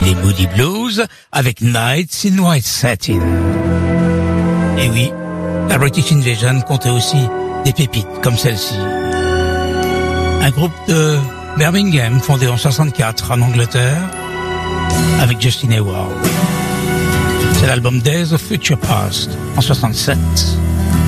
les Moody Blues avec Nights in White Satin. Et oui, la British Invasion comptait aussi des pépites comme celle-ci. Un groupe de Birmingham fondé en 64 en Angleterre avec Justin Hayward. C'est l'album Days of Future Past en 67.